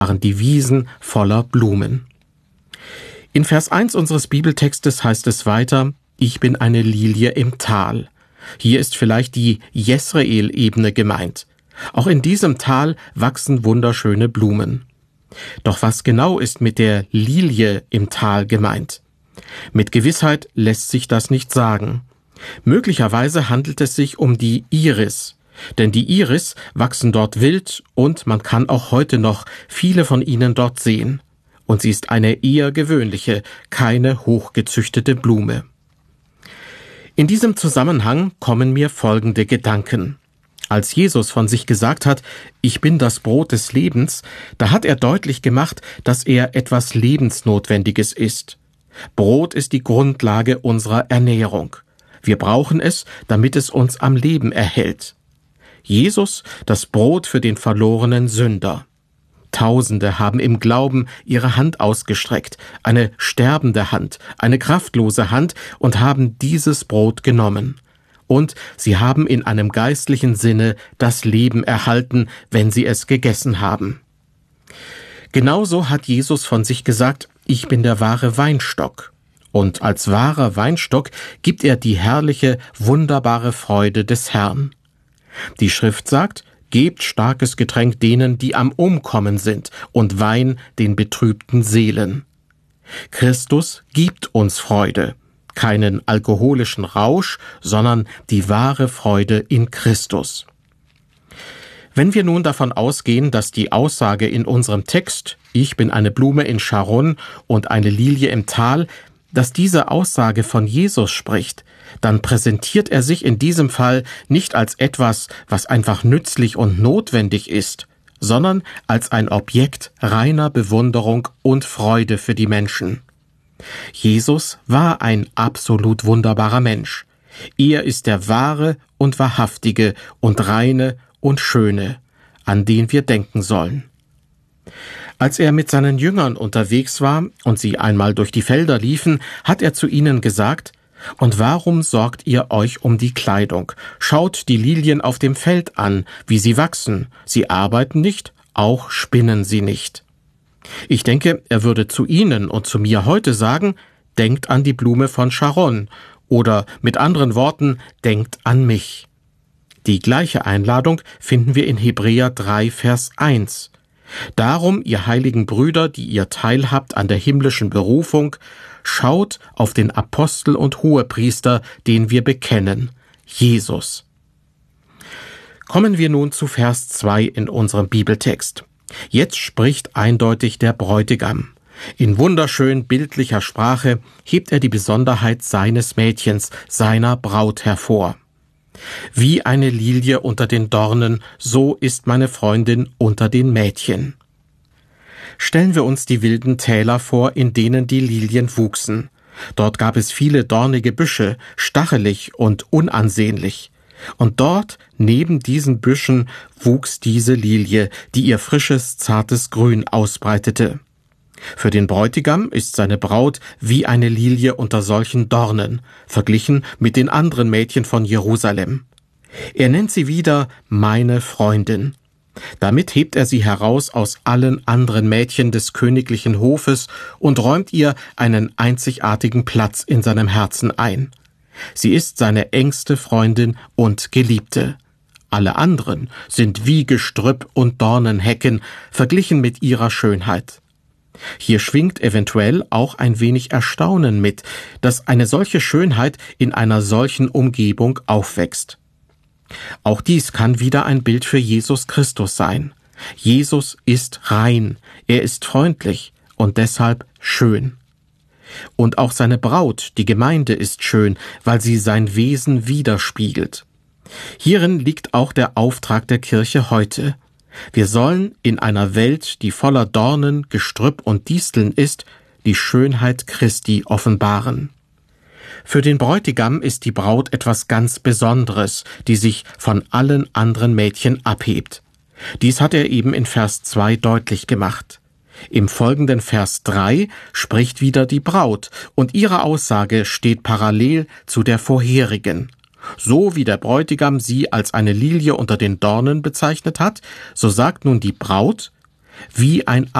waren die Wiesen voller Blumen. In Vers 1 unseres Bibeltextes heißt es weiter: Ich bin eine Lilie im Tal. Hier ist vielleicht die Jesreel-Ebene gemeint. Auch in diesem Tal wachsen wunderschöne Blumen. Doch was genau ist mit der Lilie im Tal gemeint? Mit Gewissheit lässt sich das nicht sagen. Möglicherweise handelt es sich um die Iris, denn die Iris wachsen dort wild und man kann auch heute noch viele von ihnen dort sehen. Und sie ist eine eher gewöhnliche, keine hochgezüchtete Blume. In diesem Zusammenhang kommen mir folgende Gedanken. Als Jesus von sich gesagt hat, ich bin das Brot des Lebens, da hat er deutlich gemacht, dass er etwas Lebensnotwendiges ist. Brot ist die Grundlage unserer Ernährung. Wir brauchen es, damit es uns am Leben erhält. Jesus, das Brot für den verlorenen Sünder. Tausende haben im Glauben ihre Hand ausgestreckt, eine sterbende Hand, eine kraftlose Hand, und haben dieses Brot genommen. Und sie haben in einem geistlichen Sinne das Leben erhalten, wenn sie es gegessen haben. Genauso hat Jesus von sich gesagt, ich bin der wahre Weinstock. Und als wahrer Weinstock gibt er die herrliche, wunderbare Freude des Herrn. Die Schrift sagt, gebt starkes Getränk denen, die am Umkommen sind, und Wein den betrübten Seelen. Christus gibt uns Freude, keinen alkoholischen Rausch, sondern die wahre Freude in Christus. Wenn wir nun davon ausgehen, dass die Aussage in unserem Text, ich bin eine Blume in Scharon und eine Lilie im Tal, dass diese Aussage von Jesus spricht, dann präsentiert er sich in diesem Fall nicht als etwas, was einfach nützlich und notwendig ist, sondern als ein Objekt reiner Bewunderung und Freude für die Menschen. Jesus war ein absolut wunderbarer Mensch. Er ist der wahre und wahrhaftige und reine und schöne, an den wir denken sollen. Als er mit seinen Jüngern unterwegs war und sie einmal durch die Felder liefen, hat er zu ihnen gesagt: Und warum sorgt ihr euch um die Kleidung? Schaut die Lilien auf dem Feld an, wie sie wachsen. Sie arbeiten nicht, auch spinnen sie nicht. Ich denke, er würde zu Ihnen und zu mir heute sagen, denkt an die Blume von Scharon, oder mit anderen Worten, denkt an mich. Die gleiche Einladung finden wir in Hebräer 3, Vers 1. Darum, ihr heiligen Brüder, die ihr teilhabt an der himmlischen Berufung, schaut auf den Apostel und Hohepriester, den wir bekennen, Jesus. Kommen wir nun zu Vers 2 in unserem Bibeltext. Jetzt spricht eindeutig der Bräutigam. In wunderschön bildlicher Sprache hebt er die Besonderheit seines Mädchens, seiner Braut hervor. Wie eine Lilie unter den Dornen, so ist meine Freundin unter den Mädchen. Stellen wir uns die wilden Täler vor, in denen die Lilien wuchsen. Dort gab es viele dornige Büsche, stachelig und unansehnlich. Und dort, neben diesen Büschen, wuchs diese Lilie, die ihr frisches, zartes Grün ausbreitete. Für den Bräutigam ist seine Braut wie eine Lilie unter solchen Dornen, verglichen mit den anderen Mädchen von Jerusalem. Er nennt sie wieder meine Freundin. Damit hebt er sie heraus aus allen anderen Mädchen des königlichen Hofes und räumt ihr einen einzigartigen Platz in seinem Herzen ein. Sie ist seine engste Freundin und Geliebte. Alle anderen sind wie Gestrüpp und Dornenhecken, verglichen mit ihrer Schönheit. Hier schwingt eventuell auch ein wenig Erstaunen mit, dass eine solche Schönheit in einer solchen Umgebung aufwächst. Auch dies kann wieder ein Bild für Jesus Christus sein. Jesus ist rein, er ist freundlich und deshalb schön. Und auch seine Braut, die Gemeinde, ist schön, weil sie sein Wesen widerspiegelt. Hierin liegt auch der Auftrag der Kirche heute. Wir sollen in einer Welt, die voller Dornen, Gestrüpp und Disteln ist, die Schönheit Christi offenbaren. Für den Bräutigam ist die Braut etwas ganz Besonderes, die sich von allen anderen Mädchen abhebt. Dies hat er eben in Vers 2 deutlich gemacht. Im folgenden Vers 3 spricht wieder die Braut, und ihre Aussage steht parallel zu der vorherigen. So wie der Bräutigam sie als eine Lilie unter den Dornen bezeichnet hat, so sagt nun die Braut: wie ein